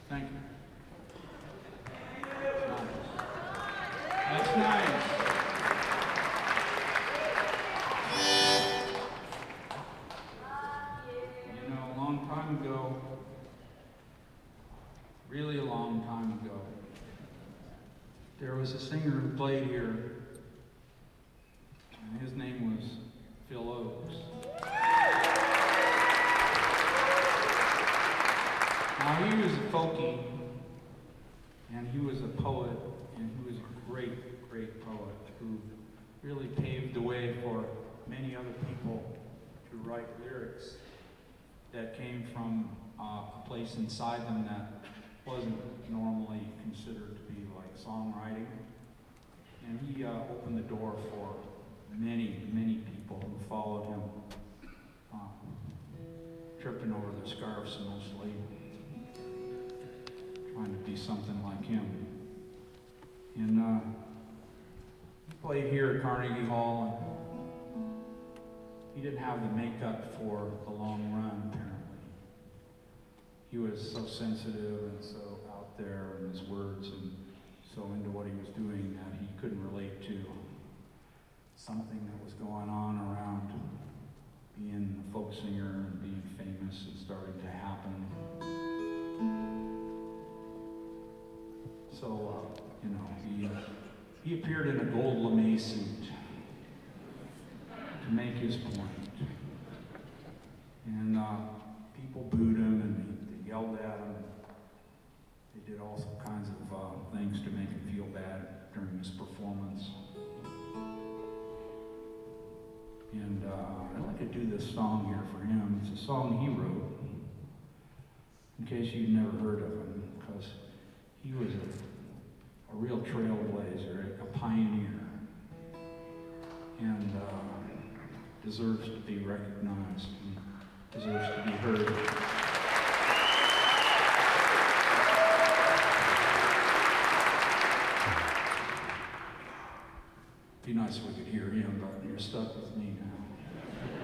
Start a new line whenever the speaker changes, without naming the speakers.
Thank you. That's nice. You know, a long time ago, really a long time ago, there was a singer who played here, and his name was Phil Oakes. Now, he was a folkie, and he was a poet, and he was a great, great poet who really paved the way for many other people to write lyrics that came from a place inside them that wasn't normally considered to be like songwriting. And he opened the door for many, many people who followed him, tripping over their scarves mostly, trying to be something like him. And he played here at Carnegie Hall, and he didn't have the makeup for the long run, apparently. He was so sensitive and so out there in his words and so into what he was doing that he couldn't relate to something that was going on around being a folk singer and being famous and starting to happen. So, he appeared in a gold lame suit to make his point. And people booed him and they yelled at him. They did all kinds of things to make him feel bad during his performance. And I'd like to do this song here for him. It's a song he wrote, in case you've never heard of him, because he was a real trailblazer, a pioneer, and deserves to be recognized and deserves to be heard. Be nice if we could hear him, but you're stuck with me now.